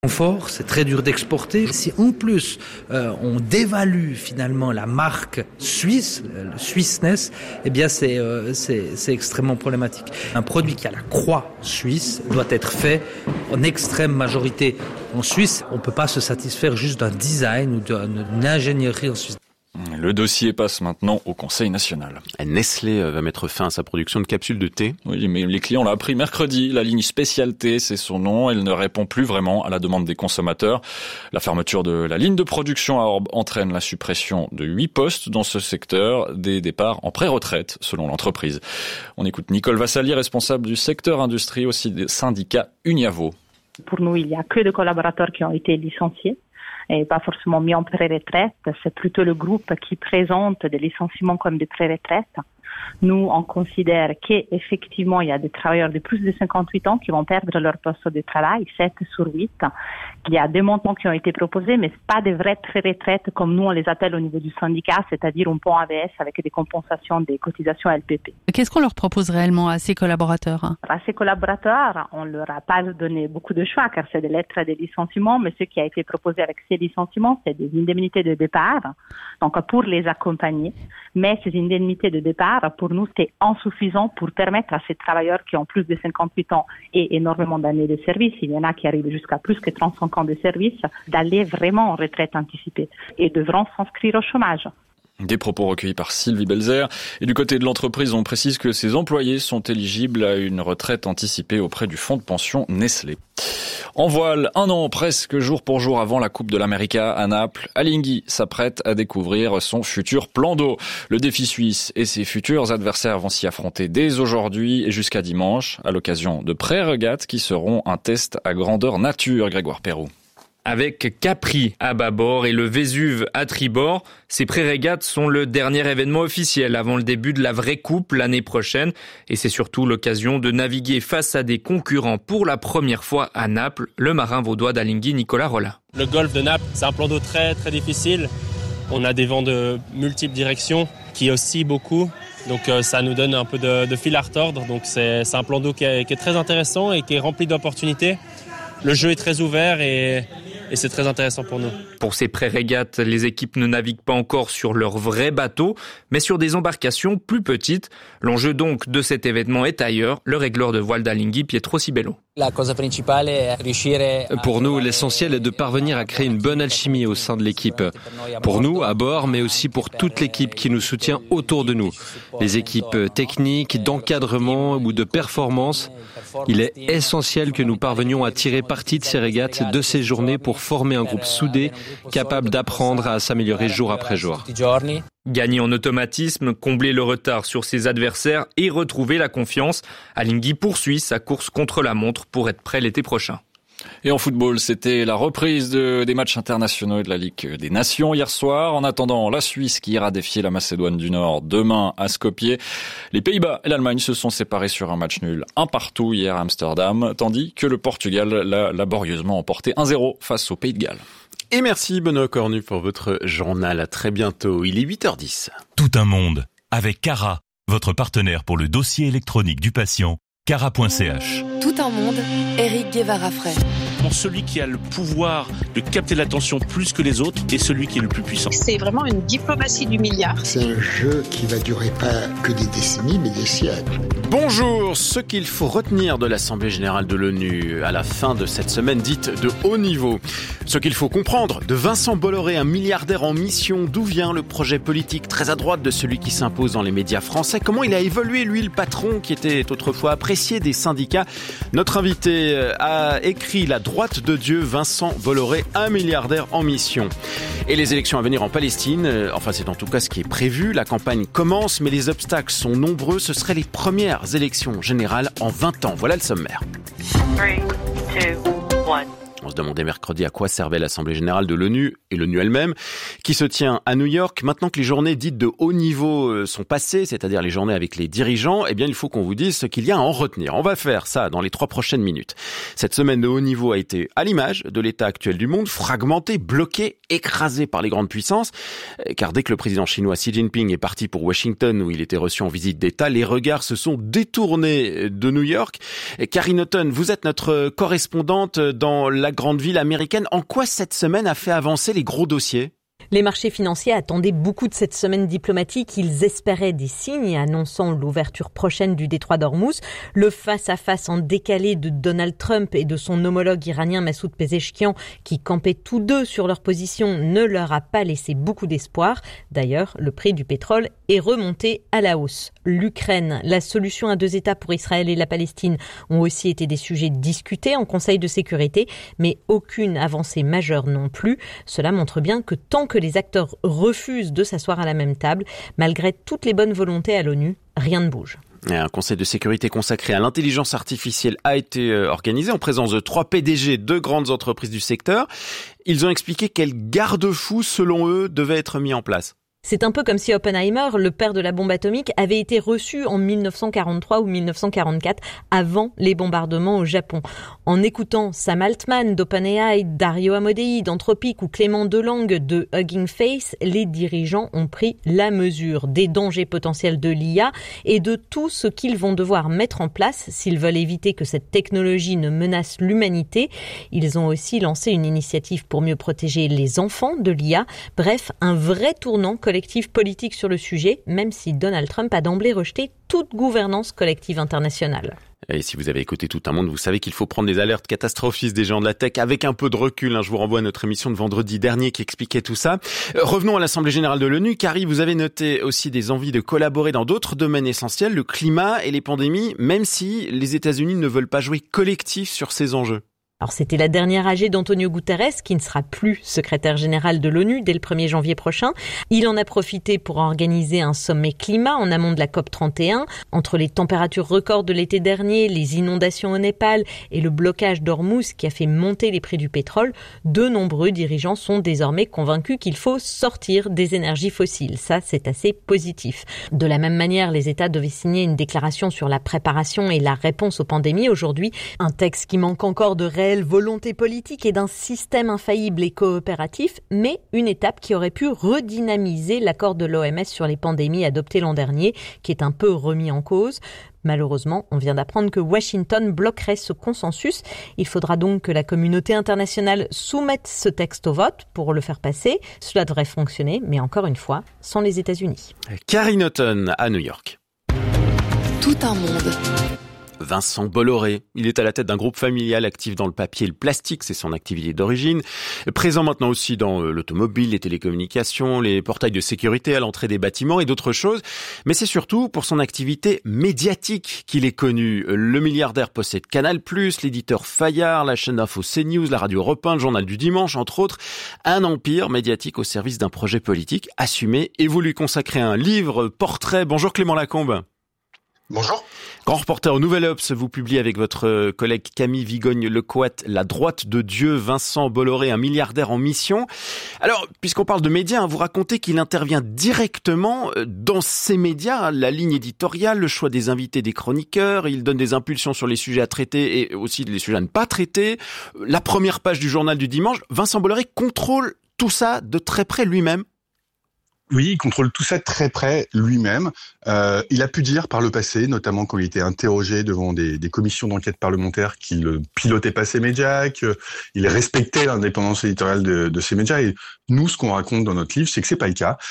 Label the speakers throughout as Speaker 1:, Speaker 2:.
Speaker 1: Confort, c'est très dur d'exporter. Si en plus on dévalue finalement la marque suisse, le Swissness, eh bien c'est extrêmement problématique. Un produit qui a la croix suisse doit être fait en extrême majorité en Suisse. On ne peut pas se satisfaire juste d'un design ou d'une ingénierie en Suisse.
Speaker 2: Le dossier passe maintenant au Conseil national.
Speaker 3: Nestlé va mettre fin à sa production de capsules de thé.
Speaker 2: Oui, mais les clients l'ont appris mercredi. La ligne spécialité, c'est son nom. Elle ne répond plus vraiment à la demande des consommateurs. La fermeture de la ligne de production à Orbe entraîne la suppression de 8 postes dans ce secteur, des départs en pré-retraite, selon l'entreprise. On écoute Nicole Vassali, responsable du secteur industrie au syndicat Uniavo.
Speaker 4: Pour nous, il n'y a que des collaborateurs qui ont été licenciés et pas forcément mis en pré-retraite. C'est plutôt le groupe qui présente des licenciements comme des pré-retraites. Nous, on considère qu'effectivement, il y a des travailleurs de plus de 58 ans qui vont perdre leur poste de travail, 7 sur 8. Il y a des montants qui ont été proposés, mais c'est pas des vraies pré-retraites comme nous, on les appelle au niveau du syndicat, c'est-à-dire un pont AVS avec des compensations des cotisations LPP.
Speaker 5: Qu'est-ce qu'on leur propose réellement à ces collaborateurs ?
Speaker 4: À ces collaborateurs, on leur a pas donné beaucoup de choix, car c'est des lettres de licenciement, mais ce qui a été proposé avec ces licenciements, c'est des indemnités de départ, donc pour les accompagner. Mais ces indemnités de départ, pour nous, c'est insuffisant pour permettre à ces travailleurs qui ont plus de 58 ans et énormément d'années de service, il y en a qui arrivent jusqu'à plus que 35 ans de service, d'aller vraiment en retraite anticipée et devront s'inscrire au chômage.
Speaker 2: Des propos recueillis par Sylvie Belzer. Et du côté de l'entreprise, on précise que ses employés sont éligibles à une retraite anticipée auprès du fonds de pension Nestlé. En voile, 1 an presque jour pour jour avant la Coupe de l'América à Naples, Alinghi s'apprête à découvrir son futur plan d'eau. Le défi suisse et ses futurs adversaires vont s'y affronter dès aujourd'hui et jusqu'à dimanche, à l'occasion de pré-régates qui seront un test à grandeur nature, Grégoire Perroux.
Speaker 6: Avec Capri à bâbord et le Vésuve à tribord, ces pré-régates sont le dernier événement officiel avant le début de la vraie coupe l'année prochaine. Et c'est surtout l'occasion de naviguer face à des concurrents pour la première fois à Naples, le marin vaudois d'Alinghi Nicolas Rolla.
Speaker 7: Le golfe de Naples, c'est un plan d'eau très très difficile. On a des vents de multiples directions qui oscillent beaucoup. Donc ça nous donne un peu de fil à retordre. Donc c'est un plan d'eau qui est très intéressant et qui est rempli d'opportunités. Le jeu est très ouvert et c'est très intéressant pour nous.
Speaker 6: Pour ces pré-régates, les équipes ne naviguent pas encore sur leur vrai bateau, mais sur des embarcations plus petites. L'enjeu donc de cet événement est ailleurs, le régleur de voile d'Alinghi, Pietro Sibello.
Speaker 8: Pour nous, l'essentiel est de parvenir à créer une bonne alchimie au sein de l'équipe. Pour nous, à bord, mais aussi pour toute l'équipe qui nous soutient autour de nous. Les équipes techniques, d'encadrement ou de performance. Il est essentiel que nous parvenions à tirer parti de ces régates, de ces journées pour former un groupe soudé, capable d'apprendre à s'améliorer jour après jour.
Speaker 6: Gagner en automatisme, combler le retard sur ses adversaires et retrouver la confiance. Alinghi poursuit sa course contre la montre pour être prêt l'été prochain.
Speaker 2: Et en football, c'était la reprise des matchs internationaux et de la Ligue des Nations hier soir. En attendant, la Suisse qui ira défier la Macédoine du Nord demain à Skopje. Les Pays-Bas et l'Allemagne se sont séparés sur un match nul 1-1 hier à Amsterdam, tandis que le Portugal l'a laborieusement emporté 1-0 face au Pays de Galles.
Speaker 3: Et merci Benoît Cornu pour votre journal. À très bientôt. Il est 8h10.
Speaker 9: Tout un monde avec Cara, votre partenaire pour le dossier électronique du patient, cara.ch.
Speaker 10: Tout un monde, Éric Guevara-Frey.
Speaker 11: Celui qui a le pouvoir de capter l'attention plus que les autres est celui qui est le plus puissant.
Speaker 12: C'est vraiment une diplomatie du milliard.
Speaker 13: C'est un jeu qui va durer pas que des décennies, mais des siècles.
Speaker 3: Bonjour, ce qu'il faut retenir de l'Assemblée Générale de l'ONU à la fin de cette semaine dite de haut niveau. Ce qu'il faut comprendre de Vincent Bolloré, un milliardaire en mission. D'où vient le projet politique très à droite de celui qui s'impose dans les médias français? Comment il a évolué, lui, le patron qui était autrefois apprécié des syndicats? Notre invité a écrit La droite de Dieu, Vincent Bolloré, un milliardaire en mission. Et les élections à venir en Palestine, enfin c'est en tout cas ce qui est prévu. La campagne commence, mais les obstacles sont nombreux. Ce seraient les premières élections générales en 20 ans. Voilà le sommaire. 3, 2, 1. On se demandait mercredi à quoi servait l'Assemblée Générale de l'ONU. et l'ONU elle-même, qui se tient à New York. Maintenant que les journées dites de haut niveau sont passées, c'est-à-dire les journées avec les dirigeants, eh bien, il faut qu'on vous dise ce qu'il y a à en retenir. On va faire ça dans les 3 prochaines minutes. Cette semaine de haut niveau a été à l'image de l'état actuel du monde, fragmenté, bloqué, écrasé par les grandes puissances. Car dès que le président chinois Xi Jinping est parti pour Washington, où il était reçu en visite d'État, les regards se sont détournés de New York. Karine Houghton, vous êtes notre correspondante dans la grande ville américaine. En quoi cette semaine a fait avancer les gros dossiers ?
Speaker 14: Les marchés financiers attendaient beaucoup de cette semaine diplomatique. Ils espéraient des signes annonçant l'ouverture prochaine du détroit d'Ormuz. Le face-à-face en décalé de Donald Trump et de son homologue iranien Massoud Pezeshkian, qui campaient tous deux sur leur position, ne leur a pas laissé beaucoup d'espoir. D'ailleurs, le prix du pétrole est remonté à la hausse. L'Ukraine, la solution à 2 États pour Israël et la Palestine ont aussi été des sujets discutés en Conseil de sécurité, mais aucune avancée majeure non plus. Cela montre bien que tant que les acteurs refusent de s'asseoir à la même table, malgré toutes les bonnes volontés à l'ONU, rien ne bouge.
Speaker 3: Un conseil de sécurité consacré à l'intelligence artificielle a été organisé en présence de 3 PDG de grandes entreprises du secteur. Ils ont expliqué quels garde-fous, selon eux, devaient être mis en place.
Speaker 14: C'est un peu comme si Oppenheimer, le père de la bombe atomique, avait été reçu en 1943 ou 1944, avant les bombardements au Japon. En écoutant Sam Altman d'OpenAI, Dario Amodei d'Anthropic ou Clément Delangue de Hugging Face, les dirigeants ont pris la mesure des dangers potentiels de l'IA et de tout ce qu'ils vont devoir mettre en place s'ils veulent éviter que cette technologie ne menace l'humanité. Ils ont aussi lancé une initiative pour mieux protéger les enfants de l'IA. Bref, un vrai tournant collectif politique sur le sujet, même si Donald Trump a d'emblée rejeté toute gouvernance collective internationale.
Speaker 3: Et si vous avez écouté Tout un monde, vous savez qu'il faut prendre les alertes catastrophistes des géants de la tech avec un peu de recul. Je vous renvoie à notre émission de vendredi dernier qui expliquait tout ça. Revenons à l'Assemblée générale de l'ONU. Carrie, vous avez noté aussi des envies de collaborer dans d'autres domaines essentiels, le climat et les pandémies, même si les États-Unis ne veulent pas jouer collectif sur ces enjeux.
Speaker 14: Alors c'était la dernière AG d'Antonio Guterres, qui ne sera plus secrétaire général de l'ONU dès le 1er janvier prochain. Il en a profité pour organiser un sommet climat en amont de la COP31. Entre les températures records de l'été dernier, les inondations au Népal et le blocage d'Ormuz qui a fait monter les prix du pétrole, de nombreux dirigeants sont désormais convaincus qu'il faut sortir des énergies fossiles. Ça, c'est assez positif. De la même manière, les États devaient signer une déclaration sur la préparation et la réponse aux pandémies aujourd'hui. Un texte qui manque encore de réelle volonté politique et d'un système infaillible et coopératif, mais une étape qui aurait pu redynamiser l'accord de l'OMS sur les pandémies adopté l'an dernier, qui est un peu remis en cause. Malheureusement, on vient d'apprendre que Washington bloquerait ce consensus. Il faudra donc que la communauté internationale soumette ce texte au vote pour le faire passer. Cela devrait fonctionner, mais encore une fois, sans les États-Unis.
Speaker 3: Karine Houghton à New York.
Speaker 10: Tout un monde.
Speaker 3: Vincent Bolloré, il est à la tête d'un groupe familial actif dans le papier et le plastique, c'est son activité d'origine. Présent maintenant aussi dans l'automobile, les télécommunications, les portails de sécurité à l'entrée des bâtiments et d'autres choses. Mais c'est surtout pour son activité médiatique qu'il est connu. Le milliardaire possède Canal+, l'éditeur Fayard, la chaîne Info CNews, la radio Europe 1, le journal du dimanche, entre autres. Un empire médiatique au service d'un projet politique assumé et voulu consacrer un livre portrait. Bonjour Clément Lacombe.
Speaker 15: Bonjour.
Speaker 3: Grand reporter au Nouvel Obs, vous publiez avec votre collègue Camille Vigogne-Lecoat La droite de Dieu, Vincent Bolloré, un milliardaire en mission. Alors, puisqu'on parle de médias, vous racontez qu'il intervient directement dans ces médias, la ligne éditoriale, le choix des invités, des chroniqueurs, il donne des impulsions sur les sujets à traiter et aussi les sujets à ne pas traiter. La première page du journal du dimanche, Vincent Bolloré contrôle tout ça de très près lui-même.
Speaker 15: Oui, il contrôle tout ça de très près lui-même. Il a pu dire par le passé, notamment quand il était interrogé devant des commissions d'enquête parlementaires, qu'il ne pilotait pas ses médias, qu'il respectait l'indépendance éditoriale de ses médias. Et nous, ce qu'on raconte dans notre livre, c'est que c'est pas le cas.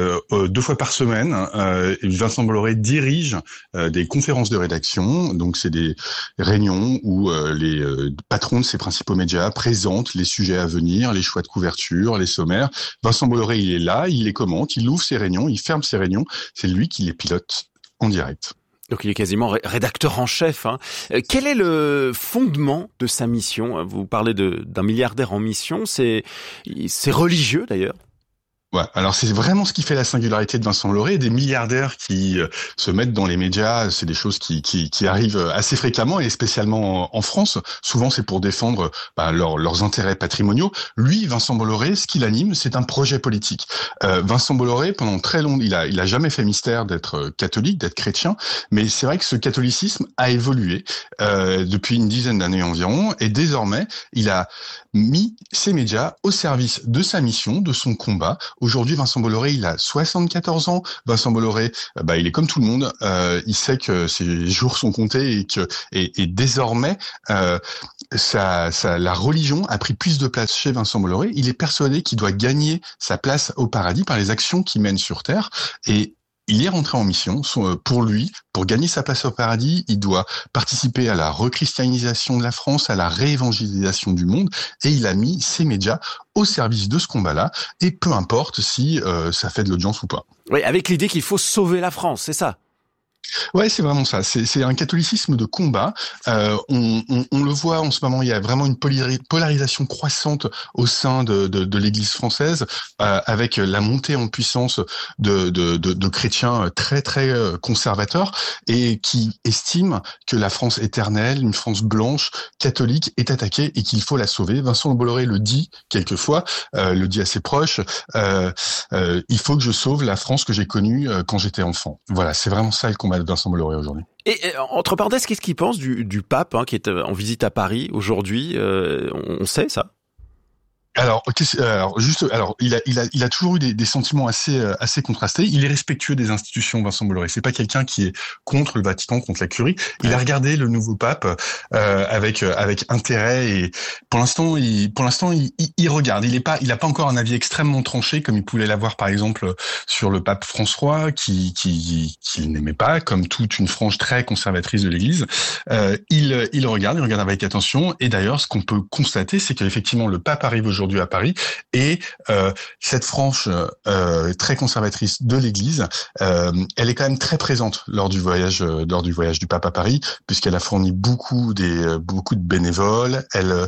Speaker 15: 2 fois par semaine, Vincent Bolloré dirige des conférences de rédaction. Donc, c'est des réunions où les patrons de ses principaux médias présentent les sujets à venir, les choix de couverture, les sommaires. Vincent Bolloré, il est là, il les commente, il ouvre ses réunions, il ferme ses réunions. C'est lui qui les pilote en direct.
Speaker 3: Donc il est quasiment rédacteur en chef. Quel est le fondement de sa mission ? Vous parlez d'un milliardaire en mission, c'est religieux d'ailleurs.
Speaker 15: Ouais, alors c'est vraiment ce qui fait la singularité de Vincent Bolloré, des milliardaires qui se mettent dans les médias, c'est des choses qui arrivent assez fréquemment et spécialement en France. Souvent c'est pour défendre leurs intérêts patrimoniaux. Lui, Vincent Bolloré, ce qu'il anime, c'est un projet politique. Vincent Bolloré, pendant très longtemps, il a jamais fait mystère d'être catholique, d'être chrétien, mais c'est vrai que ce catholicisme a évolué depuis une dizaine d'années environ, et désormais il a mis ses médias au service de sa mission, de son combat. Aujourd'hui, Vincent Bolloré, il a 74 ans. Vincent Bolloré, il est comme tout le monde. Il sait que ses jours sont comptés et désormais, la religion a pris plus de place chez Vincent Bolloré. Il est persuadé qu'il doit gagner sa place au paradis par les actions qu'il mène sur terre. Et il est rentré en mission. Pour lui, pour gagner sa place au paradis, il doit participer à la rechristianisation de la France, à la réévangélisation du monde, et il a mis ses médias au service de ce combat-là, et peu importe si ça fait de l'audience ou pas.
Speaker 3: Oui, avec l'idée qu'il faut sauver la France, c'est ça?
Speaker 15: Ouais, c'est vraiment ça. C'est un catholicisme de combat. On le voit en ce moment. Il y a vraiment une polarisation croissante au sein de l'Église française, avec la montée en puissance de chrétiens très très conservateurs et qui estiment que la France éternelle, une France blanche, catholique, est attaquée et qu'il faut la sauver. Vincent Bolloré le dit quelquefois, le dit à ses proches. Il faut que je sauve la France que j'ai connue quand j'étais enfant. Voilà, c'est vraiment ça le combat de Vincent Bolloré aujourd'hui.
Speaker 3: Et entre parenthèses, qu'est-ce qu'il pense du pape qui est en visite à Paris aujourd'hui? On sait ça?
Speaker 15: Alors, il a toujours eu des sentiments assez contrastés. Il est respectueux des institutions, Vincent Bolloré. C'est pas quelqu'un qui est contre le Vatican, contre la Curie. Il a regardé le nouveau pape avec intérêt, et pour l'instant il regarde. Il a pas encore un avis extrêmement tranché comme il pouvait l'avoir par exemple sur le pape François, qu'il n'aimait pas, comme toute une frange très conservatrice de l'Église. Il regarde avec attention. Et d'ailleurs, ce qu'on peut constater, c'est qu'effectivement le pape arrive aujourd'hui à Paris, et cette frange très conservatrice de l'Église, elle est quand même très présente lors du voyage du pape à Paris, puisqu'elle a fourni beaucoup de bénévoles.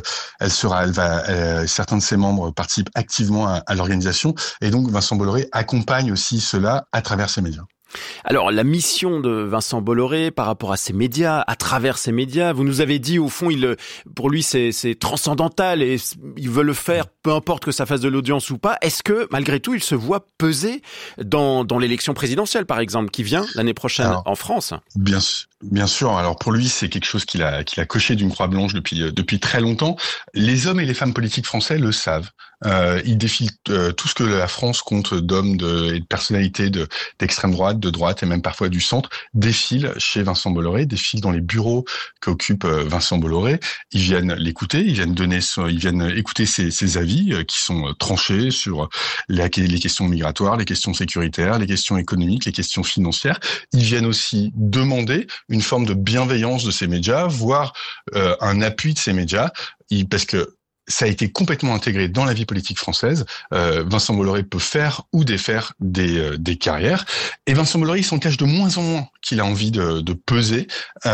Speaker 15: Certains de ses membres participent activement à l'organisation, et donc Vincent Bolloré accompagne aussi cela à travers ses médias.
Speaker 3: Alors, la mission de Vincent Bolloré par rapport à ses médias, à travers ses médias, vous nous avez dit, au fond, pour lui, c'est transcendantal et il veut le faire, peu importe que ça fasse de l'audience ou pas. Est-ce que, malgré tout, il se voit peser dans l'élection présidentielle, par exemple, qui vient l'année prochaine en France?
Speaker 15: Bien sûr. Alors, pour lui, c'est quelque chose qu'il a coché d'une croix blanche depuis très longtemps. Les hommes et les femmes politiques français le savent. Ils défilent tout ce que la France compte d'hommes et de personnalités d'extrême droite, de droite et même parfois du centre, défilent chez Vincent Bolloré, défilent dans les bureaux qu'occupe Vincent Bolloré. Ils viennent l'écouter, ils viennent écouter ses avis qui sont tranchés sur les questions migratoires, les questions sécuritaires, les questions économiques, les questions financières. Ils viennent aussi demander une forme de bienveillance de ces médias, voire un appui de ces médias, parce que ça a été complètement intégré dans la vie politique française. Vincent Bolloré peut faire ou défaire des carrières. Et Vincent Bolloré, il s'en cache de moins en moins qu'il a envie de peser.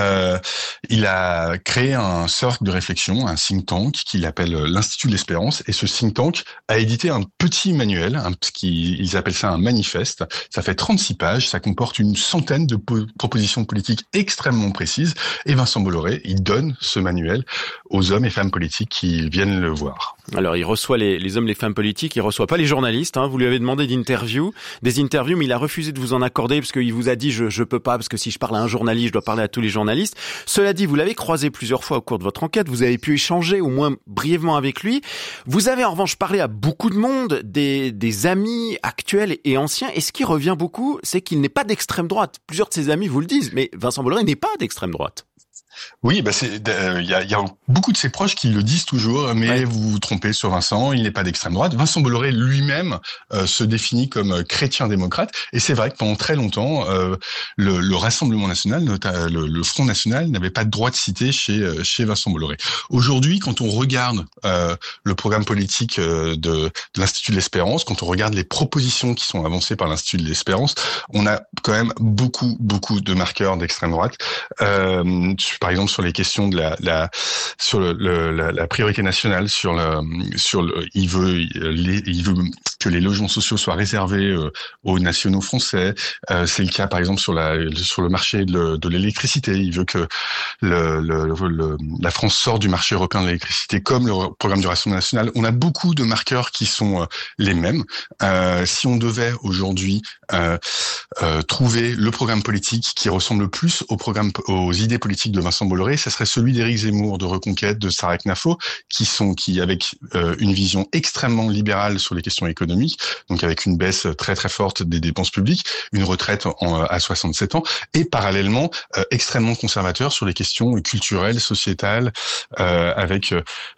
Speaker 15: Il a créé un cercle de réflexion, un think tank qu'il appelle l'Institut de l'Espérance. Et ce think tank a édité un petit manuel, ils appellent ça un manifeste. Ça fait 36 pages, ça comporte une centaine de propositions politiques extrêmement précises. Et Vincent Bolloré, il donne ce manuel aux hommes et femmes politiques qui viennent le voir.
Speaker 3: Alors, il reçoit les hommes, les femmes politiques, il reçoit pas les journalistes. Vous lui avez demandé des interviews, mais il a refusé de vous en accorder parce qu'il vous a dit je peux pas, parce que si je parle à un journaliste, je dois parler à tous les journalistes. Cela dit, vous l'avez croisé plusieurs fois au cours de votre enquête, vous avez pu échanger au moins brièvement avec lui. Vous avez en revanche parlé à beaucoup de monde, des amis actuels et anciens, et ce qui revient beaucoup, c'est qu'il n'est pas d'extrême droite. Plusieurs de ses amis vous le disent, mais Vincent Bolloré n'est pas d'extrême droite.
Speaker 15: Oui, il y a beaucoup de ses proches qui le disent toujours, mais vous vous trompez sur Vincent, il n'est pas d'extrême droite. Vincent Bolloré lui-même se définit comme chrétien-démocrate, et c'est vrai que pendant très longtemps, le Rassemblement national, le Front national, n'avait pas de droite citée chez Vincent Bolloré. Aujourd'hui, quand on regarde le programme politique de l'Institut de l'Espérance, quand on regarde les propositions qui sont avancées par l'Institut de l'Espérance, on a quand même beaucoup de marqueurs d'extrême droite. Par par exemple sur les questions de la priorité nationale, il veut que les logements sociaux soient réservés aux nationaux français. C'est le cas par exemple sur le marché de l'électricité. Il veut que la France sorte du marché européen de l'électricité comme le programme du Rassemblement national. On a beaucoup de marqueurs qui sont les mêmes. Si on devait aujourd'hui trouver le programme politique qui ressemble le plus aux idées politiques de Vincent Bolloré, ce serait celui d'Éric Zemmour de Reconquête, de Sarah Knafo, qui avec une vision extrêmement libérale sur les questions économiques, donc avec une baisse très très forte des dépenses publiques, une retraite à 67 ans, et parallèlement extrêmement conservateur sur les questions culturelles, sociétales, avec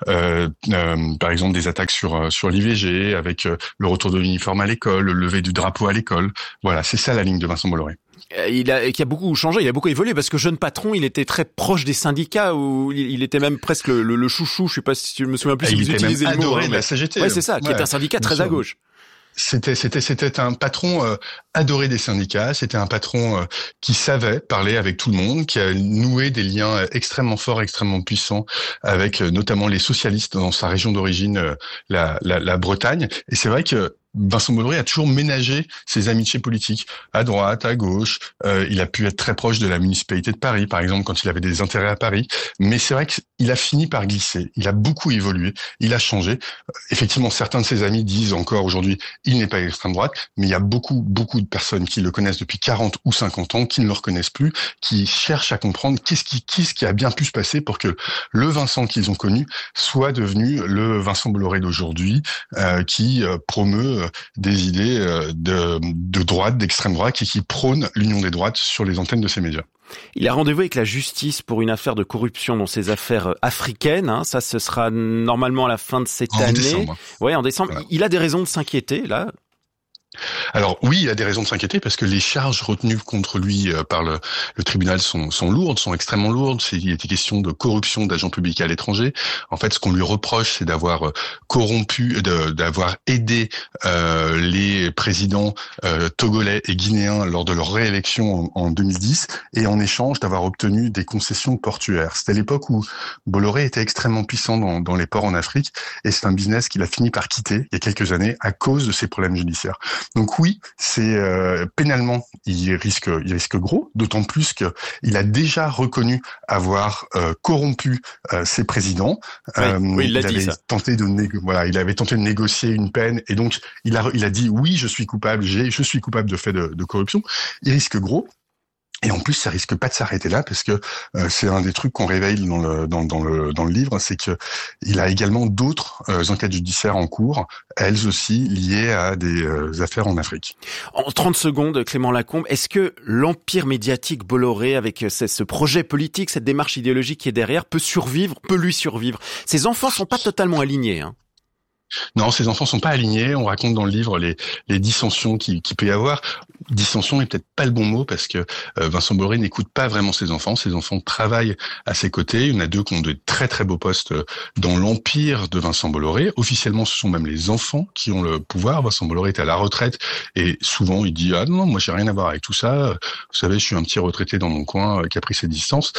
Speaker 15: par exemple des attaques sur l'IVG, avec le retour de l'uniforme à l'école, le lever du drapeau à l'école. Voilà, c'est ça la ligne de Vincent Bolloré.
Speaker 3: Qui a beaucoup changé, il a beaucoup évolué, parce que jeune patron, il était très proche des syndicats, où il était même presque le chouchou, je sais pas si je me souviens plus si vous utilisez le mot. Il était même adoré de la CGT.
Speaker 15: Ouais,
Speaker 3: c'est ça, qui est un syndicat très à gauche.
Speaker 15: C'était un patron adoré des syndicats, c'était un patron qui savait parler avec tout le monde, qui a noué des liens extrêmement forts, extrêmement puissants avec notamment les socialistes dans sa région d'origine, la Bretagne. Et c'est vrai que Vincent Bolloré a toujours ménagé ses amitiés politiques à droite, à gauche. Il a pu être très proche de la municipalité de Paris, par exemple, quand il avait des intérêts à Paris. Mais c'est vrai qu'il a fini par glisser. Il a beaucoup évolué. Il a changé. Effectivement, certains de ses amis disent encore aujourd'hui, il n'est pas extrême droite, mais il y a beaucoup de personnes qui le connaissent depuis 40 ou 50 ans, qui ne le reconnaissent plus, qui cherchent à comprendre qu'est-ce qui a bien pu se passer pour que le Vincent qu'ils ont connu soit devenu le Vincent Bolloré d'aujourd'hui, qui promeut des idées de droite, d'extrême droite, et qui prône l'union des droites sur les antennes de ces médias.
Speaker 3: Il a rendez-vous avec la justice pour une affaire de corruption dans ces affaires africaines. Ça, ce sera normalement à la fin de cette année.
Speaker 15: Décembre.
Speaker 3: Ouais, en décembre. Voilà. Il a des raisons de s'inquiéter, là.
Speaker 15: Alors oui, il a des raisons de s'inquiéter parce que les charges retenues contre lui par le tribunal sont lourdes, sont extrêmement lourdes. Il était question de corruption d'agents publics à l'étranger. En fait, ce qu'on lui reproche, c'est d'avoir d'avoir aidé les présidents togolais et guinéens lors de leur réélection en 2010, et en échange d'avoir obtenu des concessions portuaires. C'était l'époque où Bolloré était extrêmement puissant dans les ports en Afrique, et c'est un business qu'il a fini par quitter il y a quelques années à cause de ses problèmes judiciaires. Donc oui, c'est pénalement, il risque gros, d'autant plus qu'il a déjà reconnu avoir corrompu ses présidents.
Speaker 3: Oui, il l'a dit, ça.
Speaker 15: Il avait tenté de négocier une peine, et donc il a dit oui, je suis coupable de faits de corruption. Il risque gros. Et en plus, ça risque pas de s'arrêter là, parce que c'est un des trucs qu'on révèle dans le livre, c'est que il a également d'autres enquêtes judiciaires en cours, elles aussi liées à des affaires en Afrique.
Speaker 3: En 30 secondes, Clément Lacombe, est-ce que l'empire médiatique Bolloré, avec ce projet politique, cette démarche idéologique qui est derrière, peut lui survivre? Ses enfants sont pas totalement alignés, hein.
Speaker 15: Non, ces enfants sont pas alignés. On raconte dans le livre les dissensions qu'il peut y avoir. Dissension n'est peut-être pas le bon mot, parce que Vincent Bolloré n'écoute pas vraiment ses enfants. Ses enfants travaillent à ses côtés. Il y en a deux qui ont de très très beaux postes dans l'empire de Vincent Bolloré. Officiellement, ce sont même les enfants qui ont le pouvoir. Vincent Bolloré est à la retraite, et souvent il dit non, moi j'ai rien à voir avec tout ça. Vous savez, je suis un petit retraité dans mon coin qui a pris ses distances.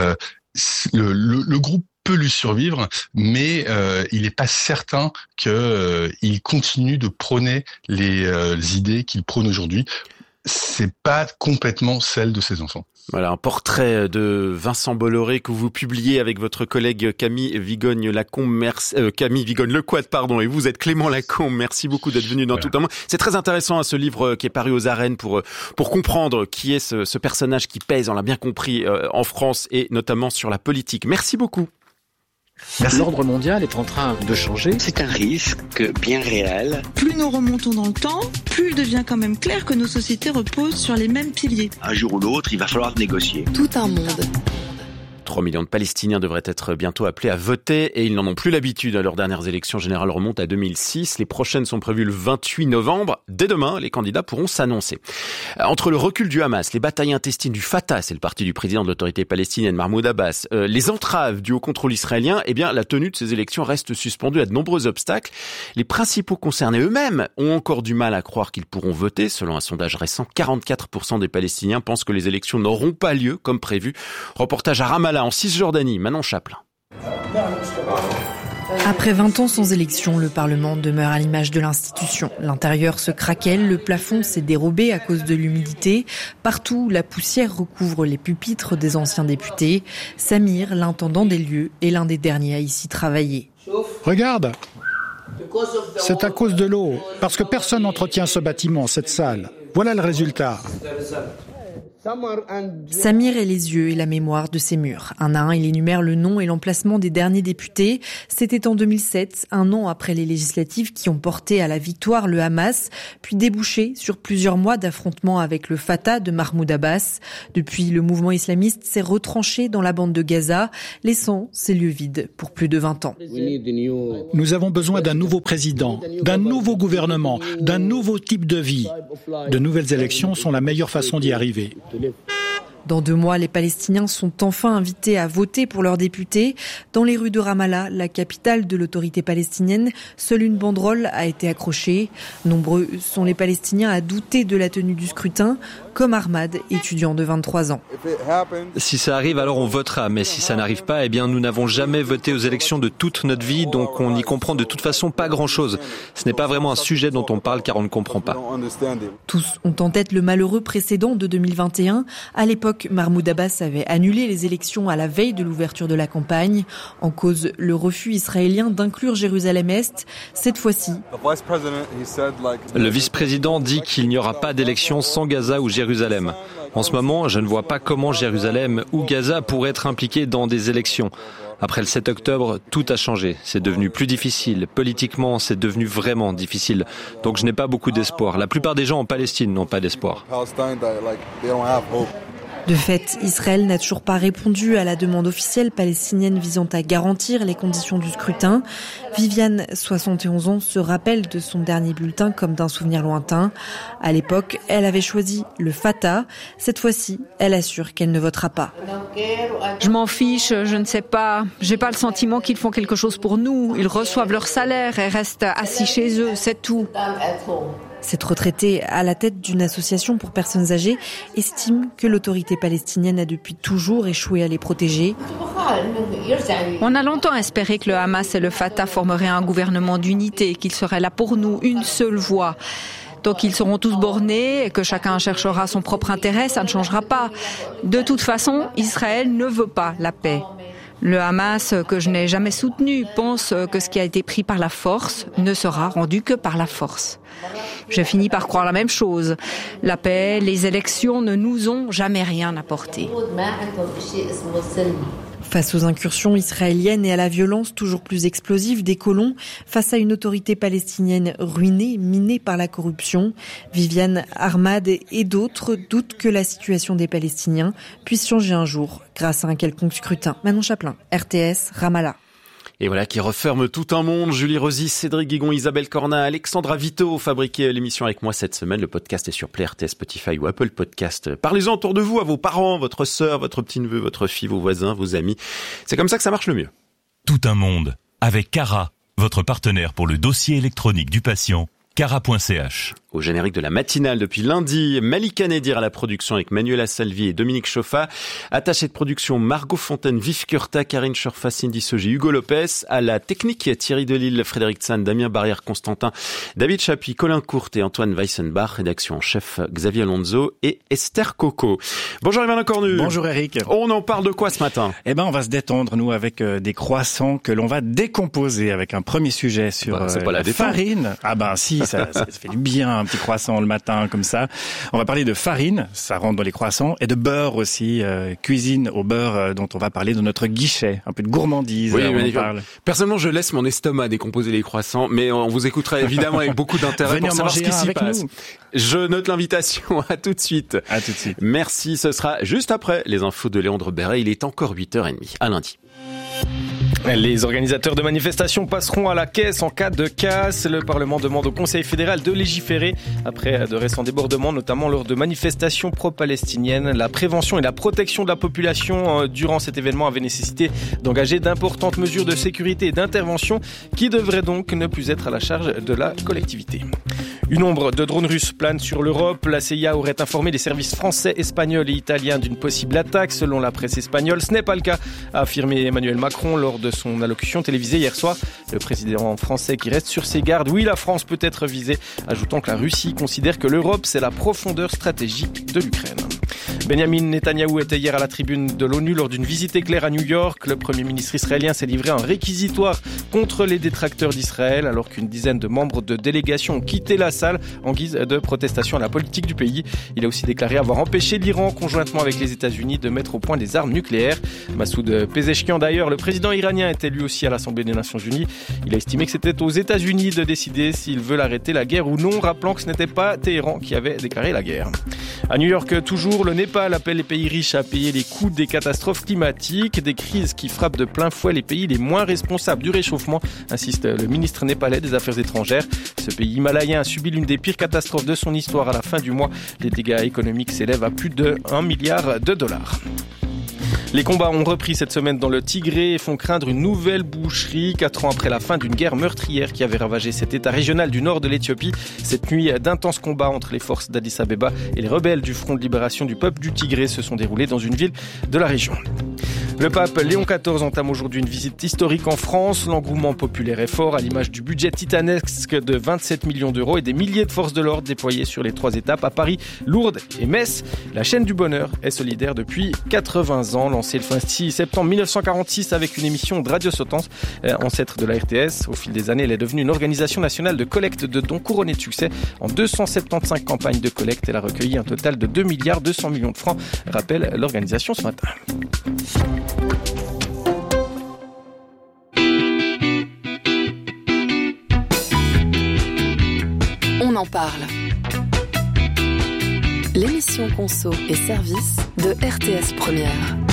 Speaker 15: Le groupe peut lui survivre, mais il n'est pas certain qu'il continue de prôner les idées qu'il prône aujourd'hui. C'est pas complètement celle de ses enfants.
Speaker 3: Voilà, un portrait de Vincent Bolloré que vous publiez avec votre collègue Camille Vigogne-Lacombe, Camille Vigogne-Lequat, pardon, et vous êtes Clément Lacombe. Merci beaucoup d'être venu dans Tout un monde. C'est très intéressant, ce livre qui est paru aux arènes pour comprendre qui est ce personnage qui pèse, on l'a bien compris, en France, et notamment sur la politique. Merci beaucoup.
Speaker 16: L'ordre mondial est en train de changer.
Speaker 17: C'est un risque bien réel.
Speaker 18: Plus nous remontons dans le temps, plus il devient quand même clair que nos sociétés reposent sur les mêmes piliers.
Speaker 17: Un jour ou l'autre, il va falloir négocier.
Speaker 10: Tout un monde.
Speaker 3: 3 millions de Palestiniens devraient être bientôt appelés à voter, et ils n'en ont plus l'habitude. Leurs dernières élections générales remontent à 2006. Les prochaines sont prévues le 28 novembre. Dès demain, les candidats pourront s'annoncer. Entre le recul du Hamas, les batailles intestines du Fatah, c'est le parti du président de l'autorité palestinienne Mahmoud Abbas, les entraves dues au contrôle israélien, la tenue de ces élections reste suspendue à de nombreux obstacles. Les principaux concernés eux-mêmes ont encore du mal à croire qu'ils pourront voter. Selon un sondage récent, 44% des Palestiniens pensent que les élections n'auront pas lieu comme prévu. Reportage à Ramallah Ramallah, en Cisjordanie. Manon Chaplin.
Speaker 19: Après 20 ans sans élection, le Parlement demeure à l'image de l'institution. L'intérieur se craquelle, le plafond s'est dérobé à cause de l'humidité. Partout, la poussière recouvre les pupitres des anciens députés. Samir, l'intendant des lieux, est l'un des derniers à ici travailler.
Speaker 20: Regarde, c'est à cause de l'eau, parce que personne n'entretient ce bâtiment, cette salle. Voilà le résultat.
Speaker 19: Samir est les yeux et la mémoire de ces murs. Un à un, il énumère le nom et l'emplacement des derniers députés. C'était en 2007, un an après les législatives qui ont porté à la victoire le Hamas, puis débouché sur plusieurs mois d'affrontements avec le Fatah de Mahmoud Abbas. Depuis, le mouvement islamiste s'est retranché dans la bande de Gaza, laissant ces lieux vides pour plus de 20 ans.
Speaker 20: Nous avons besoin d'un nouveau président, d'un nouveau gouvernement, d'un nouveau type de vie. De nouvelles élections sont la meilleure façon d'y arriver.
Speaker 19: Dans 2 mois, les Palestiniens sont enfin invités à voter pour leurs députés. Dans les rues de Ramallah, la capitale de l'autorité palestinienne, seule une banderole a été accrochée. Nombreux sont les Palestiniens à douter de la tenue du scrutin, comme Ahmad, étudiant de 23 ans.
Speaker 8: Si ça arrive, alors on votera. Mais si ça n'arrive pas, eh bien, nous n'avons jamais voté aux élections de toute notre vie, donc on n'y comprend de toute façon pas grand-chose. Ce n'est pas vraiment un sujet dont on parle car on ne comprend pas.
Speaker 19: Tous ont en tête le malheureux précédent de 2021. À l'époque, Mahmoud Abbas avait annulé les élections à la veille de l'ouverture de la campagne. En cause, le refus israélien d'inclure Jérusalem-Est. Cette fois-ci,
Speaker 8: le vice-président dit qu'il n'y aura pas d'élection sans Gaza ou Jérusalem. En ce moment, je ne vois pas comment Jérusalem ou Gaza pourraient être impliqués dans des élections. Après le 7 octobre, tout a changé. C'est devenu plus difficile. Politiquement, c'est devenu vraiment difficile. Donc je n'ai pas beaucoup d'espoir. La plupart des gens en Palestine n'ont pas d'espoir.
Speaker 19: De fait, Israël n'a toujours pas répondu à la demande officielle palestinienne visant à garantir les conditions du scrutin. Viviane, 71 ans, se rappelle de son dernier bulletin comme d'un souvenir lointain. À l'époque, elle avait choisi le Fatah. Cette fois-ci, elle assure qu'elle ne votera pas.
Speaker 21: Je m'en fiche, je ne sais pas. J'ai pas le sentiment qu'ils font quelque chose pour nous. Ils reçoivent leur salaire et restent assis chez eux, c'est tout.
Speaker 19: Cette retraitée à la tête d'une association pour personnes âgées estime que l'autorité palestinienne a depuis toujours échoué à les protéger.
Speaker 21: On a longtemps espéré que le Hamas et le Fatah formeraient un gouvernement d'unité, qu'ils seraient là pour nous, une seule voix. Donc ils seront tous bornés et que chacun cherchera son propre intérêt, ça ne changera pas. De toute façon, Israël ne veut pas la paix. Le Hamas, que je n'ai jamais soutenu, pense que ce qui a été pris par la force ne sera rendu que par la force. J'ai fini par croire la même chose. La paix, les élections ne nous ont jamais rien apporté.
Speaker 19: Face aux incursions israéliennes et à la violence toujours plus explosive des colons, face à une autorité palestinienne ruinée, minée par la corruption, Viviane, Ahmad et d'autres doutent que la situation des Palestiniens puisse changer un jour grâce à un quelconque scrutin. Manon Chaplin, RTS, Ramallah.
Speaker 3: Et voilà qui referme tout un monde. Julie Rosy, Cédric Guigon, Isabelle Corna, Alexandra Vito fabriqué l'émission avec moi cette semaine. Le podcast est sur Play, RTS, Spotify ou Apple Podcast. Parlez-en autour de vous, à vos parents, votre sœur, votre petit-neveu, votre fille, vos voisins, vos amis. C'est comme ça que ça marche le mieux.
Speaker 9: Tout un monde avec Cara, votre partenaire pour le dossier électronique du patient, cara.ch.
Speaker 3: Au générique de la matinale depuis lundi, Malika Nedir à la production avec Manuela Salvi et Dominique Choffa. Attaché de production Margot Fontaine, Vif Curta, Karine Schorfa, Cindy Sogi, Hugo Lopez. À la technique, Thierry Delille, Frédéric Tsan, Damien Barrière, Constantin, David Chapuis, Colin Courte et Antoine Weissenbach. Rédaction en chef Xavier Alonso et Esther Coco. Bonjour Yvan Cornu.
Speaker 22: Bonjour Eric.
Speaker 3: On en parle de quoi ce matin?
Speaker 22: On va se détendre nous avec des croissants que l'on va décomposer avec un premier sujet sur la farine. Si, ça fait du bien. Un petit croissant le matin comme ça. On va parler de farine, ça rentre dans les croissants, et de beurre aussi, cuisine au beurre dont on va parler dans notre guichet. Un peu de gourmandise.
Speaker 3: Oui, personnellement, je laisse mon estomac décomposer les croissants, mais on vous écoutera évidemment avec beaucoup d'intérêt pour savoir ce qui s'y passe. Je note l'invitation. À tout de suite.
Speaker 22: À tout de suite.
Speaker 3: Merci, ce sera juste après les infos de Léandre Béret. Il est encore 8h30. À lundi.
Speaker 6: Les organisateurs de manifestations passeront à la caisse en cas de casse. Le Parlement demande au Conseil fédéral de légiférer après de récents débordements, notamment lors de manifestations pro-palestiniennes. La prévention et la protection de la population durant cet événement avaient nécessité d'engager d'importantes mesures de sécurité et d'intervention qui devraient donc ne plus être à la charge de la collectivité.
Speaker 1: Une ombre de drones russes plane sur l'Europe. La CIA aurait informé les services français, espagnols et italiens d'une possible attaque, selon la presse espagnole. Ce n'est pas le cas, a affirmé Emmanuel Macron lors de son allocution télévisée hier soir. Le président français qui reste sur ses gardes. Oui, la France peut être visée, ajoutant que la Russie considère que l'Europe, c'est la profondeur stratégique de l'Ukraine. Benjamin Netanyahou était hier à la tribune de l'ONU lors d'une visite éclair à New York. Le Premier ministre israélien s'est livré à un réquisitoire contre les détracteurs d'Israël, alors qu'une dizaine de membres de délégation ont quitté la salle en guise de protestation à la politique du pays. Il a aussi déclaré avoir empêché l'Iran, conjointement avec les États-Unis, de mettre au point des armes nucléaires. Massoud Pezeshkian, d'ailleurs, le président iranien, était lui aussi à l'Assemblée des Nations Unies. Il a estimé que c'était aux États-Unis de décider s'ils veulent arrêter la guerre ou non, rappelant que ce n'était pas Téhéran qui avait déclaré la guerre. À New York, toujours, le Népal appelle les pays riches à payer les coûts des catastrophes climatiques, des crises qui frappent de plein fouet les pays les moins responsables du réchauffement, insiste le ministre népalais des Affaires étrangères. Ce pays himalayen a subi l'une des pires catastrophes de son histoire à la fin du mois. Les dégâts économiques s'élèvent à plus de $1 milliard. Les combats ont repris cette semaine dans le Tigré et font craindre une nouvelle boucherie 4 ans après la fin d'une guerre meurtrière qui avait ravagé cet état régional du nord de l'Éthiopie. Cette nuit, d'intenses combats entre les forces d'Addis Abeba et les rebelles du Front de libération du peuple du Tigré se sont déroulés dans une ville de la région. Le pape Léon XIV entame aujourd'hui une visite historique en France. L'engouement populaire est fort à l'image du budget titanesque de 27 millions d'euros et des milliers de forces de l'ordre déployées sur les 3 étapes à Paris, Lourdes et Metz. La chaîne du bonheur est solidaire depuis 80 ans. Lancée le 26 septembre 1946 avec une émission de Radio Sotance, ancêtre de la RTS. Au fil des années, elle est devenue une organisation nationale de collecte de dons couronnée de succès. En 275 campagnes de collecte, elle a recueilli un total de 2 milliards 200 millions de francs, rappelle l'organisation ce matin.
Speaker 10: On en parle. L'émission Conso et Service de RTS Première.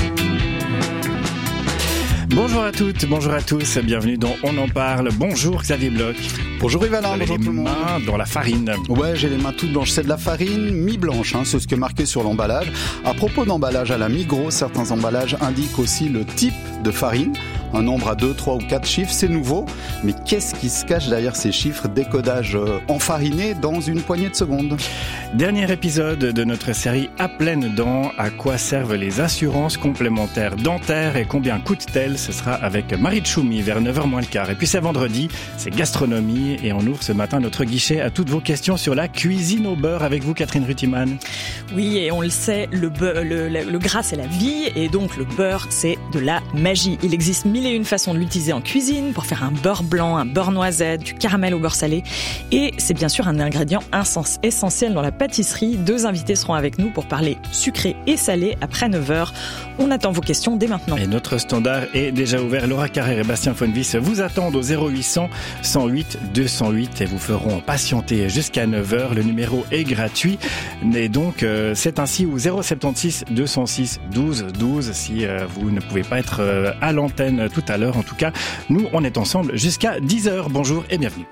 Speaker 22: Bonjour à toutes, bonjour à tous, bienvenue dans On en parle. Bonjour Xavier Bloch.
Speaker 5: Bonjour Yvalin, bonjour tout le monde.
Speaker 22: Les mains dans la farine.
Speaker 5: Ouais, j'ai les mains toutes blanches. C'est de la farine mi-blanche, c'est ce qui est marqué sur l'emballage. À propos d'emballage à la Migros, certains emballages indiquent aussi le type de farine. Un nombre à 2, 3 ou 4 chiffres, c'est nouveau. Mais qu'est-ce qui se cache derrière ces chiffres? Décodage enfariné dans une poignée de secondes.
Speaker 22: Dernier épisode de notre série À pleines dents. À quoi servent les assurances complémentaires dentaires et combien coûtent-elles? Ce sera avec Marie Tchoumi vers 9h moins le quart. Et puis c'est vendredi, c'est gastronomie et on ouvre ce matin notre guichet à toutes vos questions sur la cuisine au beurre avec vous Catherine Rutiman.
Speaker 23: Oui, et on le sait, le gras c'est la vie et donc le beurre c'est de la magie. Il existe 1001 façons de l'utiliser en cuisine pour faire un beurre blanc, un beurre noisette, du caramel au beurre salé. Et c'est bien sûr un ingrédient essentiel dans la pâtisserie. 2 invités seront avec nous pour parler sucré et salé après 9h. On attend vos questions dès maintenant.
Speaker 22: Et notre standard est déjà ouvert. Laura Carrère et Bastien Fonvis vous attendent au 0800 108 208 et vous feront patienter jusqu'à 9h. Le numéro est gratuit. Et donc, c'est ainsi au 076 206 12 12 si vous ne pouvez pas être à l'antenne tout à l'heure. En tout cas, nous, on est ensemble jusqu'à 10h. Bonjour et bienvenue.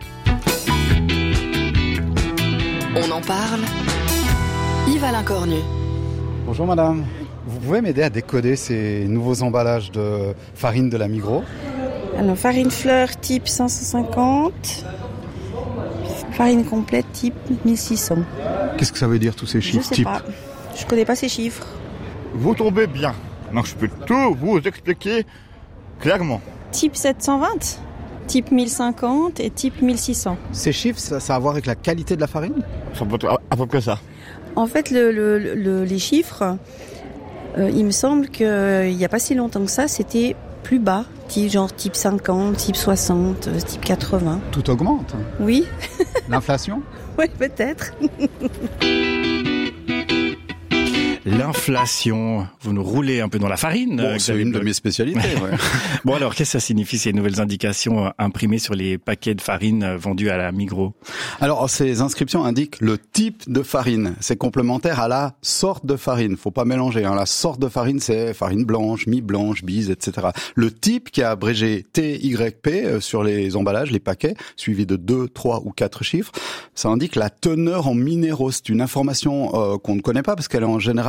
Speaker 10: On en parle. Yvalin Cornu.
Speaker 5: Bonjour madame. Vous pouvez m'aider à décoder ces nouveaux emballages de farine de la Migros?
Speaker 24: Alors, farine fleur type 550, farine complète type 1600.
Speaker 5: Qu'est-ce que ça veut dire tous ces chiffres?
Speaker 24: Je sais pas. Je connais pas ces chiffres.
Speaker 25: Vous tombez bien. Donc je peux tout vous expliquer clairement.
Speaker 24: Type 720, type 1050 et type 1600.
Speaker 5: Ces chiffres, ça a à voir avec la qualité de la farine?
Speaker 25: Ça peut être à peu près ça.
Speaker 24: En fait, les chiffres, il me semble qu'il n'y a pas si longtemps que ça, c'était plus bas. Genre type 50, type 60, type 80.
Speaker 5: Tout augmente?
Speaker 24: Oui.
Speaker 5: L'inflation?
Speaker 24: Oui, peut-être.
Speaker 22: L'inflation, vous nous roulez un peu dans la farine.
Speaker 5: Bon, c'est une de mes spécialités. Ouais.
Speaker 22: Bon alors, qu'est-ce que ça signifie ces nouvelles indications imprimées sur les paquets de farine vendus à la Migros?
Speaker 5: Alors, ces inscriptions indiquent le type de farine. C'est complémentaire à la sorte de farine. Faut pas mélanger. La sorte de farine, c'est farine blanche, mi-blanche, bise, etc. Le type qui est abrégé TYP sur les emballages, les paquets, suivi de 2, 3 ou 4 chiffres, ça indique la teneur en minéraux. C'est une information qu'on ne connaît pas parce qu'elle est en général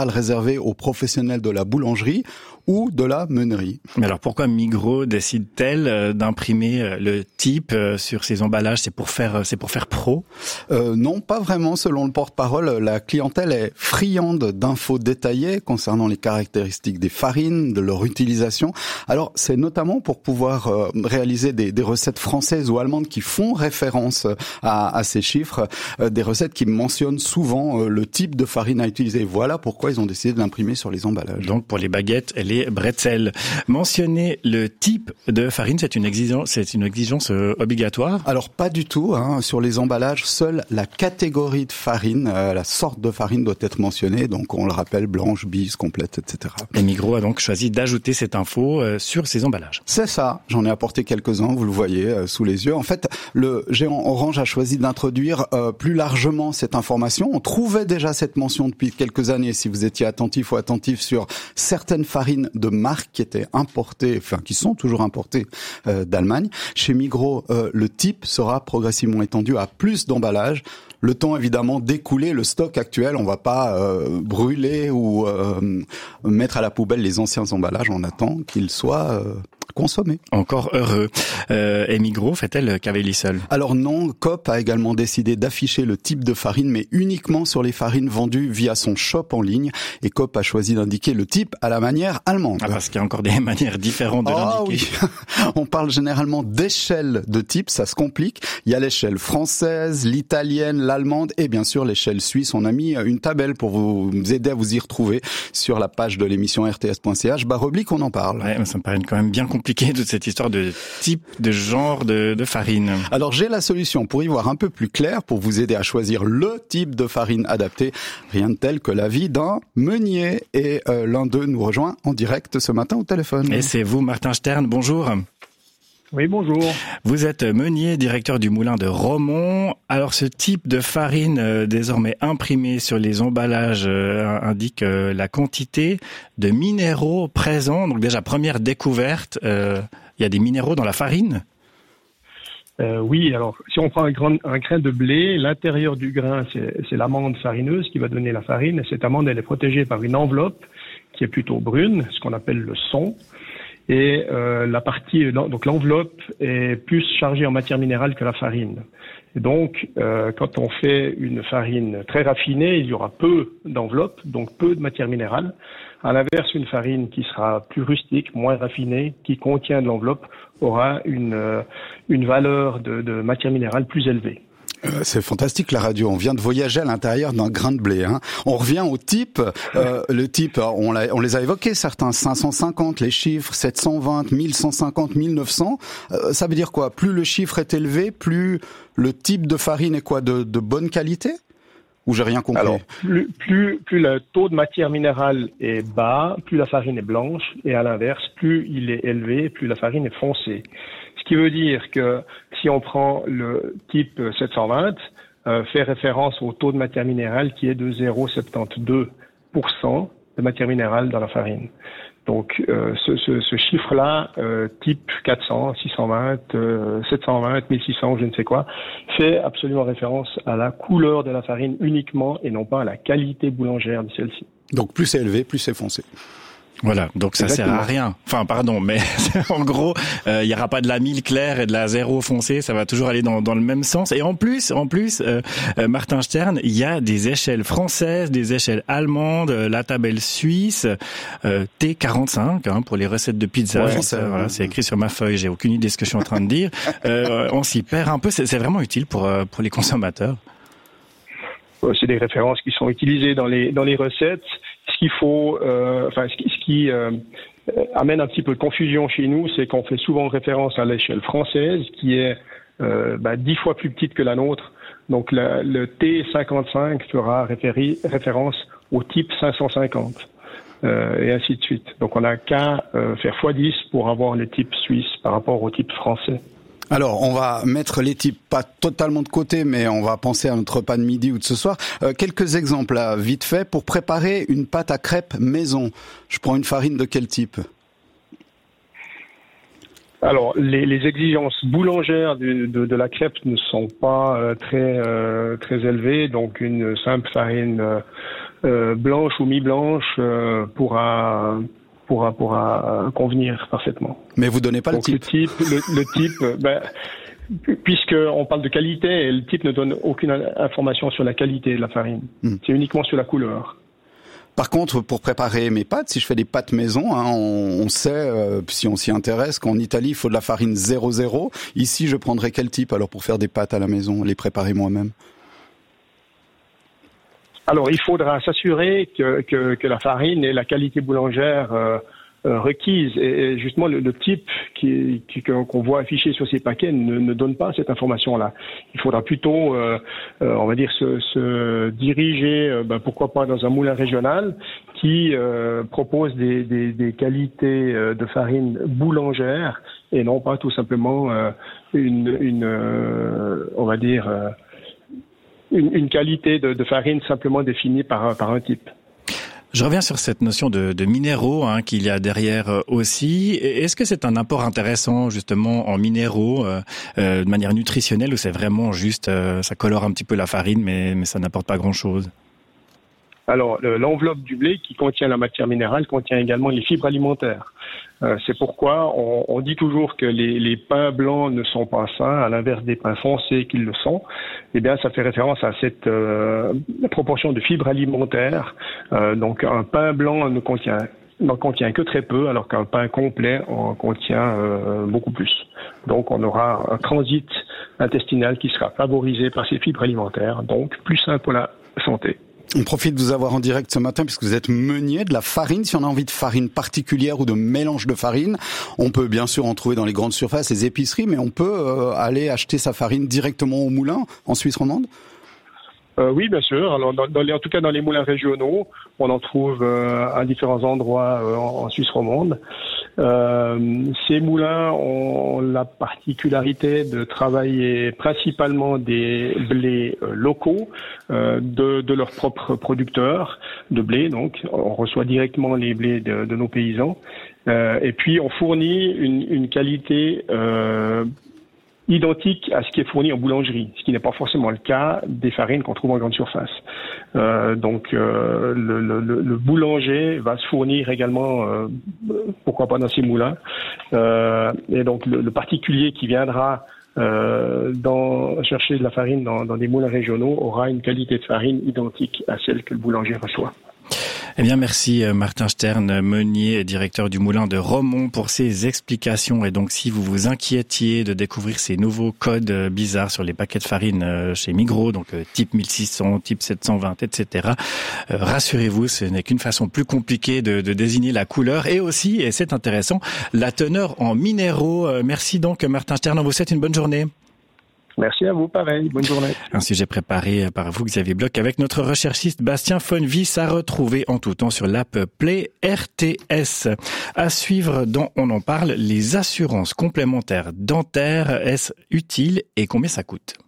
Speaker 5: général réservé aux professionnels de la boulangerie ou de la meunerie.
Speaker 22: Mais alors pourquoi Migros décide-t-elle d'imprimer le type sur ses emballages? C'est pour faire pro?
Speaker 5: Non, pas vraiment. Selon le porte-parole, la clientèle est friande d'infos détaillées concernant les caractéristiques des farines, de leur utilisation. Alors c'est notamment pour pouvoir réaliser des recettes françaises ou allemandes qui font référence à ces chiffres, des recettes qui mentionnent souvent le type de farine à utiliser. Voilà pourquoi ils ont décidé de l'imprimer sur les emballages.
Speaker 22: Donc pour les baguettes et les bretzels. Mentionner le type de farine, c'est une exigence obligatoire?
Speaker 5: Alors pas du tout. Sur les emballages, seule la catégorie de farine, la sorte de farine doit être mentionnée. Donc on le rappelle, blanche, bis, complète, etc.
Speaker 22: Et Migros a donc choisi d'ajouter cette info sur ses emballages.
Speaker 5: C'est ça. J'en ai apporté quelques-uns, vous le voyez sous les yeux. En fait, le géant Orange a choisi d'introduire plus largement cette information. On trouvait déjà cette mention depuis quelques années, si vous étiez attentif ou attentif, sur certaines farines de marques qui étaient importées, qui sont toujours importées d'Allemagne. Chez Migros, le type sera progressivement étendu à plus d'emballages. Le temps évidemment d'écouler le stock actuel. On va pas brûler ou mettre à la poubelle les anciens emballages. On attend qu'ils soient consommés.
Speaker 22: Encore heureux. Et Migros fait-elle cavalier seul?
Speaker 5: Alors non, Coop a également décidé d'afficher le type de farine, mais uniquement sur les farines vendues via son shop en ligne. Et Coop a choisi d'indiquer le type à la manière allemande.
Speaker 22: Ah, parce qu'il y a encore des manières différentes de l'indiquer.
Speaker 5: Oui. On parle généralement d'échelle de type, ça se complique. Il y a l'échelle française, l'italienne, l'allemande et bien sûr l'échelle suisse. On a mis une tabelle pour vous aider à vous y retrouver sur la page de l'émission rts.ch/rubrique on en parle.
Speaker 22: Ouais, ça me paraît quand même bien compliqué toute cette histoire de type, de genre de farine.
Speaker 5: Alors j'ai la solution pour y voir un peu plus clair, pour vous aider à choisir le type de farine adapté. Rien de tel que l'avis d'un meunier. Et l'un d'eux nous rejoint en direct ce matin au téléphone.
Speaker 22: Et c'est vous, Martin Stern, bonjour.
Speaker 2: Oui, bonjour.
Speaker 22: Vous êtes meunier, directeur du moulin de Romont. Alors ce type de farine désormais imprimé sur les emballages indique la quantité de minéraux présents. Donc déjà, première découverte, il y a des minéraux dans la farine?
Speaker 2: Oui, alors si on prend un grain de blé, l'intérieur du grain, c'est l'amande farineuse qui va donner la farine. Et cette amande, elle est protégée par une enveloppe qui est plutôt brune, ce qu'on appelle le son. Et donc l'enveloppe est plus chargée en matière minérale que la farine. Et donc, quand on fait une farine très raffinée, il y aura peu d'enveloppe, donc peu de matière minérale. À l'inverse, une farine qui sera plus rustique, moins raffinée, qui contient de l'enveloppe, aura une valeur de matière minérale plus élevée.
Speaker 5: C'est fantastique la radio, on vient de voyager à l'intérieur d'un grain de blé. On revient au type, le type, on les a évoqués certains, 550, les chiffres, 720, 1150, 1900, ça veut dire quoi? Plus le chiffre est élevé, plus le type de farine est quoi, de bonne qualité? Ou j'ai rien compris?
Speaker 2: Alors, plus le taux de matière minérale est bas, plus la farine est blanche, et à l'inverse, plus il est élevé, plus la farine est foncée. Ce qui veut dire que si on prend le type 720, fait référence au taux de matière minérale qui est de 0,72% de matière minérale dans la farine. Donc ce chiffre-là, type 400, 620, 720, 1600, je ne sais quoi, fait absolument référence à la couleur de la farine uniquement et non pas à la qualité boulangère de celle-ci.
Speaker 5: Donc plus c'est élevé, plus c'est foncé.
Speaker 22: Voilà, donc ça
Speaker 5: Exactement.
Speaker 22: sert à rien. Enfin, pardon, mais en gros, il y aura pas de la 1000 claire et de la 0 foncée, ça va toujours aller dans le même sens. Et en plus, Martin Stern, il y a des échelles françaises, des échelles allemandes, la tabelle suisse, T45 pour les recettes de pizza.
Speaker 5: Ouais,
Speaker 22: voilà, c'est écrit sur ma feuille, j'ai aucune idée de ce que je suis en train de dire. On s'y perd un peu, c'est vraiment utile pour les consommateurs.
Speaker 2: C'est des références qui sont utilisées dans les recettes. Ce qu'il faut, ce qui amène un petit peu de confusion chez nous, c'est qu'on fait souvent référence à l'échelle française, qui est 10 fois plus petite que la nôtre. Donc le T55 fera référence au type 550, et ainsi de suite. Donc on n'a qu'à faire x10 pour avoir le type suisse par rapport au type français.
Speaker 5: Alors, on va mettre les types pas totalement de côté, mais on va penser à notre repas de midi ou de ce soir. Quelques exemples, là, vite fait, pour préparer une pâte à crêpes maison. Je prends une farine de quel type?
Speaker 2: Alors, les exigences boulangères de la crêpe ne sont pas très élevées, donc une simple farine blanche ou mi-blanche pourra convenir parfaitement.
Speaker 5: Mais vous donnez pas
Speaker 2: donc,
Speaker 5: le type.
Speaker 2: Le type, puisqu'on parle de qualité, le type ne donne aucune information sur la qualité de la farine. C'est uniquement sur la couleur.
Speaker 5: Par contre, pour préparer mes pâtes, si je fais des pâtes maison, on sait, si on s'y intéresse, qu'en Italie, il faut de la farine 0,0. Ici, je prendrais quel type alors pour faire des pâtes à la maison, les préparer moi-même?
Speaker 2: Alors, il faudra s'assurer que la farine ait la qualité boulangère requise. Et justement, le type qu'on voit affiché sur ces paquets ne donne pas cette information-là. Il faudra plutôt, on va dire, se diriger, pourquoi pas dans un moulin régional qui propose des qualités de farine boulangère et non pas tout simplement on va dire, une qualité de farine simplement définie par un type.
Speaker 22: Je reviens sur cette notion de minéraux qu'il y a derrière aussi. Est-ce que c'est un apport intéressant justement en minéraux de manière nutritionnelle ou c'est vraiment juste ça colore un petit peu la farine mais ça n'apporte pas grand-chose?
Speaker 2: Alors, l'enveloppe du blé qui contient la matière minérale contient également les fibres alimentaires. C'est pourquoi on dit toujours que les pains blancs ne sont pas sains, à l'inverse des pains foncés qu'ils le sont. Eh bien, ça fait référence à cette proportion de fibres alimentaires. Donc, un pain blanc n'en contient que très peu, alors qu'un pain complet en contient beaucoup plus. Donc, on aura un transit intestinal qui sera favorisé par ces fibres alimentaires, donc plus sain pour la santé.
Speaker 5: On profite de vous avoir en direct ce matin puisque vous êtes meunier de la farine. Si on a envie de farine particulière ou de mélange de farine, on peut bien sûr en trouver dans les grandes surfaces, les épiceries, mais on peut aller acheter sa farine directement au moulin en Suisse romande?
Speaker 2: Oui, bien sûr. Alors, en tout cas, dans les moulins régionaux, on en trouve à différents endroits en Suisse romande. Ces moulins ont la particularité de travailler principalement des blés locaux de leurs propres producteurs de blé. Donc, on reçoit directement les blés de nos paysans. Et puis, on fournit une qualité identique à ce qui est fourni en boulangerie, ce qui n'est pas forcément le cas des farines qu'on trouve en grande surface. Donc le boulanger va se fournir également, pourquoi pas dans ces moulins. Et donc le particulier qui viendra chercher de la farine dans des moulins régionaux aura une qualité de farine identique à celle que le boulanger reçoit.
Speaker 22: Eh bien, merci Martin Stern, meunier et directeur du moulin de Romont pour ces explications. Et donc, si vous vous inquiétiez de découvrir ces nouveaux codes bizarres sur les paquets de farine chez Migros, donc type 1600, type 720, etc., rassurez-vous, ce n'est qu'une façon plus compliquée de désigner la couleur et aussi, et c'est intéressant, la teneur en minéraux. Merci donc Martin Stern, on vous souhaite une bonne journée.
Speaker 2: Merci à vous, pareil. Bonne journée.
Speaker 22: Un sujet préparé par vous, Xavier Bloch, avec notre recherchiste Bastien Fonvis à retrouver en tout temps sur l'app Play RTS. À suivre dans On en parle, les assurances complémentaires dentaires, est-ce utile et combien ça coûte?